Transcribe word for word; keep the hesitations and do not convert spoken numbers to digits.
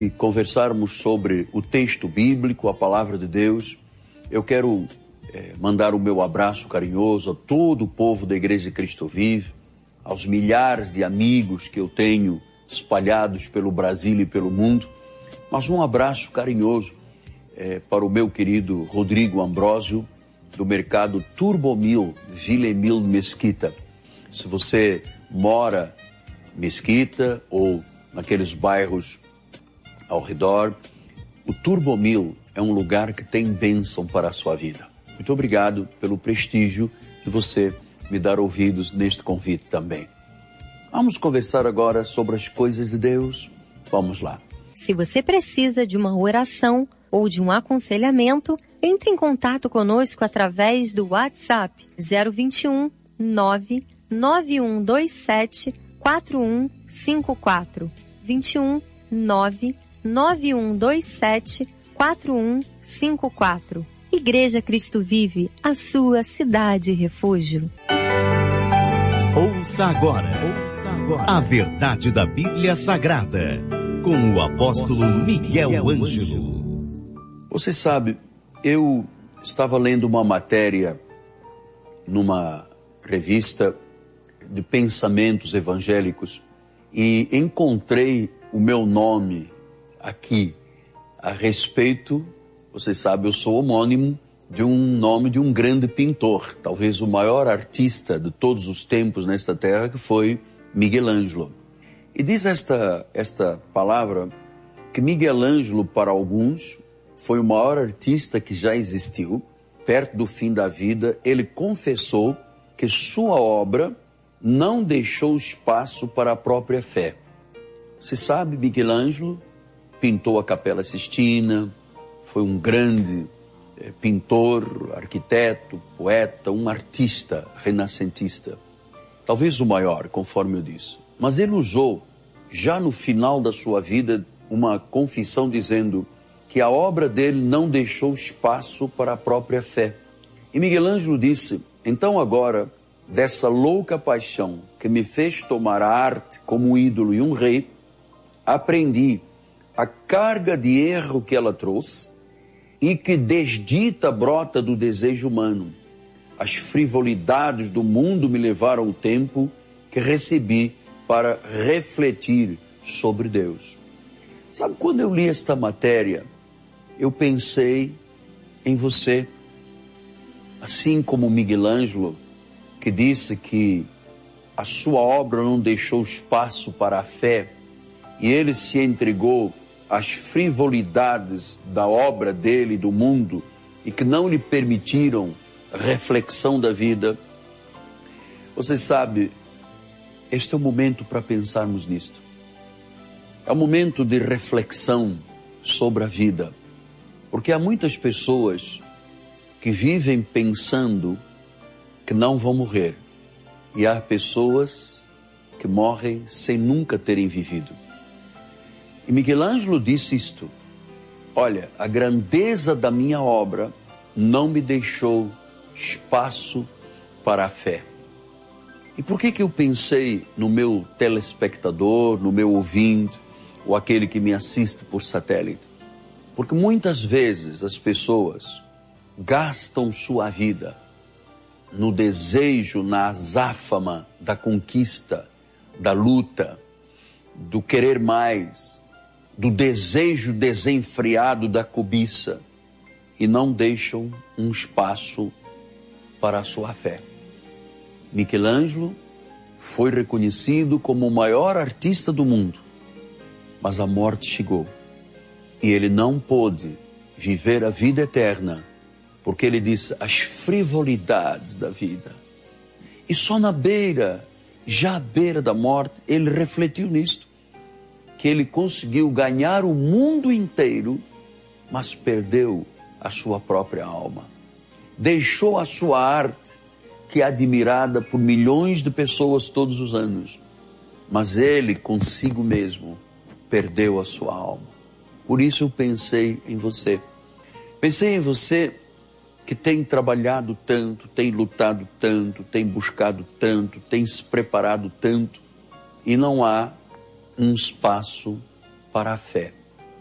e conversarmos sobre o texto bíblico, a palavra de Deus. Eu quero é, mandar o meu abraço carinhoso a todo o povo da Igreja Cristo Vive, aos milhares de amigos que eu tenho espalhados pelo Brasil e pelo mundo, mas um abraço carinhoso é, para o meu querido Rodrigo Ambrósio, do mercado Turbomil, Vila Emil Mesquita. Se você mora em Mesquita ou naqueles bairros ao redor, o Turbomil é um lugar que tem bênção para a sua vida. Muito obrigado pelo prestígio de você me dar ouvidos neste convite também. Vamos conversar agora sobre as coisas de Deus. Vamos lá. Se você precisa de uma oração ou de um aconselhamento, entre em contato conosco através do WhatsApp zero vinte e um, nove nove um dois sete, quatro um cinco quatro. vinte e um, nove nove um dois sete, quatro um cinco quatro. Igreja Cristo Vive, a sua cidade refúgio. Ouça agora, ouça agora a verdade da Bíblia Sagrada, com o apóstolo Miguel Ângelo. Você sabe, eu estava lendo uma matéria numa revista de pensamentos evangélicos e encontrei o meu nome aqui a respeito. Você sabe, eu sou homônimo de um nome de um grande pintor, talvez o maior artista de todos os tempos nesta terra, que foi Miguel Ângelo. E diz esta, esta palavra que Miguel Ângelo, para alguns, foi o maior artista que já existiu. Perto do fim da vida, ele confessou que sua obra não deixou espaço para a própria fé. Você sabe, Miguel Ângelo pintou a Capela Sistina, foi um grande eh, pintor, arquiteto, poeta, um artista renascentista. Talvez o maior, conforme eu disse. Mas ele usou, já no final da sua vida, uma confissão dizendo que a obra dele não deixou espaço para a própria fé. E Miguel Ângelo disse: então agora, dessa louca paixão que me fez tomar a arte como um ídolo e um rei, aprendi a carga de erro que ela trouxe e que desdita brota do desejo humano. As frivolidades do mundo me levaram o tempo que recebi para refletir sobre Deus. Sabe, quando eu li esta matéria, eu pensei em você, assim como Miguel Ângelo, que disse que a sua obra não deixou espaço para a fé e ele se entregou às frivolidades da obra dele, do mundo, e que não lhe permitiram reflexão da vida. Você sabe, este é o momento para pensarmos nisto. É um momento de reflexão sobre a vida, porque há muitas pessoas que vivem pensando que não vão morrer, e há pessoas que morrem sem nunca terem vivido. E Miguel Ângelo disse isto: olha, a grandeza da minha obra não me deixou espaço para a fé. E por que que eu pensei no meu telespectador, no meu ouvinte, ou aquele que me assiste por satélite? Porque muitas vezes as pessoas gastam sua vida no desejo, na azáfama da conquista, da luta, do querer mais, do desejo desenfreado da cobiça, e não deixam um espaço para a sua fé. Miguel Ângelo foi reconhecido como o maior artista do mundo, mas a morte chegou e ele não pôde viver a vida eterna, porque ele disse as frivolidades da vida. E só na beira, já à beira da morte, ele refletiu nisto, que ele conseguiu ganhar o mundo inteiro, mas perdeu a sua própria alma. Deixou a sua arte, que é admirada por milhões de pessoas todos os anos, mas ele consigo mesmo perdeu a sua alma. Por isso eu pensei em você. Pensei em você que tem trabalhado tanto, tem lutado tanto, tem buscado tanto, tem se preparado tanto, e não há um espaço para a fé.